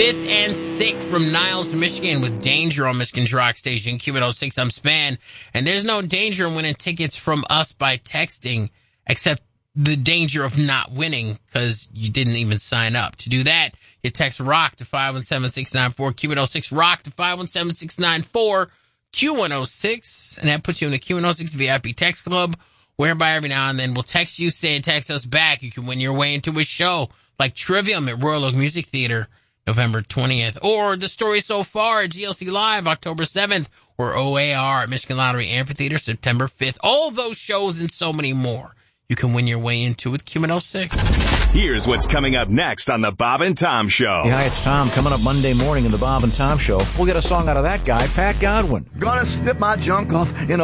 5th and 6th from Niles, Michigan with Danger on Michigan's Rock Station, Q106. I'm Span. And there's no danger in winning tickets from us by texting, except the danger of not winning because you didn't even sign up. To do that, you text ROCK to 517-694, Q106, ROCK to 517-694, Q106, and that puts you in the Q106 VIP text club, whereby every now and then we'll text you, saying text us back. You can win your way into a show like Trivium at Royal Oak Music Theater, November 20th, or The Story So Far at GLC Live, October 7th, or OAR at Michigan Lottery Amphitheater, September 5th. All those shows and so many more you can win your way into with Q106. Here's what's coming up next on the Bob and Tom Show. Yeah, hi, it's Tom. Coming up Monday morning in the Bob and Tom Show, we'll get a song out of that guy, Pat Godwin. Gonna snip my junk off in